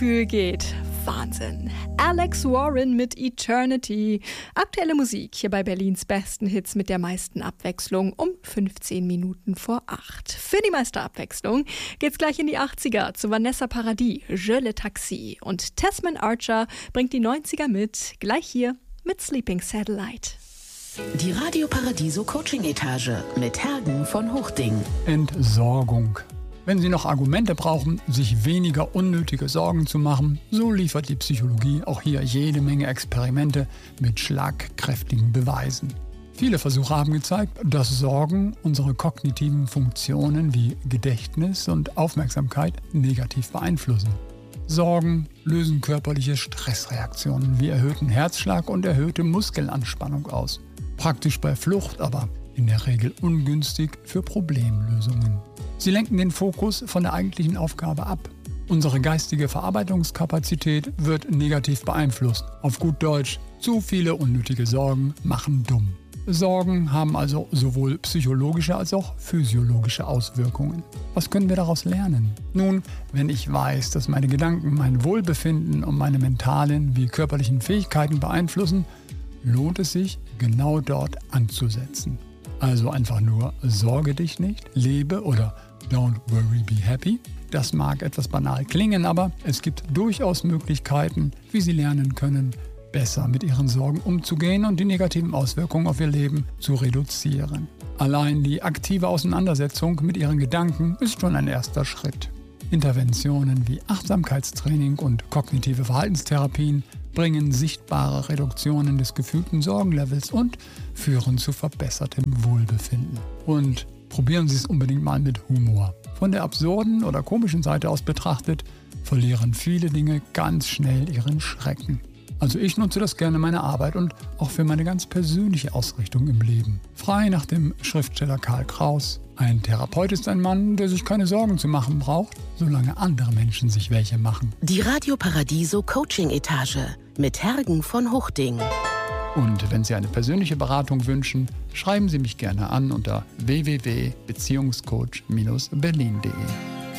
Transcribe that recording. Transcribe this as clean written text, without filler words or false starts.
Gefühl geht. Wahnsinn. Alex Warren mit Eternity. Aktuelle Musik hier bei Berlins besten Hits mit der meisten Abwechslung um 15 Minuten vor 8. Für die meiste Abwechslung geht's gleich in die 80er zu Vanessa Paradis, Je le Taxi. Und Tesman Archer bringt die 90er mit, gleich hier mit Sleeping Satellite. Die Radio Paradiso Coaching-Etage mit Hergen von Hochding. Entsorgung. Wenn Sie noch Argumente brauchen, sich weniger unnötige Sorgen zu machen, so liefert die Psychologie auch hier jede Menge Experimente mit schlagkräftigen Beweisen. Viele Versuche haben gezeigt, dass Sorgen unsere kognitiven Funktionen wie Gedächtnis und Aufmerksamkeit negativ beeinflussen. Sorgen lösen körperliche Stressreaktionen wie erhöhten Herzschlag und erhöhte Muskelanspannung aus. Praktisch bei Flucht, aber in der Regel ungünstig für Problemlösungen. Sie lenken den Fokus von der eigentlichen Aufgabe ab. Unsere geistige Verarbeitungskapazität wird negativ beeinflusst. Auf gut Deutsch, zu viele unnötige Sorgen machen dumm. Sorgen haben also sowohl psychologische als auch physiologische Auswirkungen. Was können wir daraus lernen? Nun, wenn ich weiß, dass meine Gedanken mein Wohlbefinden und meine mentalen wie körperlichen Fähigkeiten beeinflussen, lohnt es sich, genau dort anzusetzen. Also einfach nur sorge dich nicht, lebe oder don't worry, be happy. Das mag etwas banal klingen, aber es gibt durchaus Möglichkeiten, wie Sie lernen können, besser mit Ihren Sorgen umzugehen und die negativen Auswirkungen auf Ihr Leben zu reduzieren. Allein die aktive Auseinandersetzung mit Ihren Gedanken ist schon ein erster Schritt. Interventionen wie Achtsamkeitstraining und kognitive Verhaltenstherapien bringen sichtbare Reduktionen des gefühlten Sorgenlevels und führen zu verbessertem Wohlbefinden. Und probieren Sie es unbedingt mal mit Humor. Von der absurden oder komischen Seite aus betrachtet, verlieren viele Dinge ganz schnell ihren Schrecken. Also ich nutze das gerne in meiner Arbeit und auch für meine ganz persönliche Ausrichtung im Leben. Frei nach dem Schriftsteller Karl Kraus: Ein Therapeut ist ein Mann, der sich keine Sorgen zu machen braucht, solange andere Menschen sich welche machen. Die Radio Paradiso Coaching-Etage mit Hergen von Hochding. Und wenn Sie eine persönliche Beratung wünschen, schreiben Sie mich gerne an unter www.beziehungscoach-berlin.de.